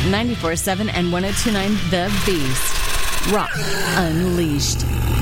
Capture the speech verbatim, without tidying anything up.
ninety-four point seven and ten twenty-nine The Beast. Rock Unleashed.